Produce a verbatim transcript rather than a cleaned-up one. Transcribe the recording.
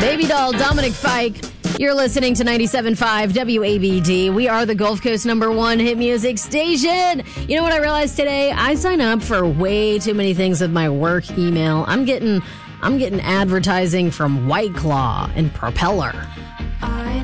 Baby doll, Dominic Fike. You're listening to ninety-seven point five W A B D. We are the Gulf Coast number one hit music station. You know what I realized today? I sign up for way too many things with my work email. I'm getting, I'm getting advertising from White Claw and Propeller.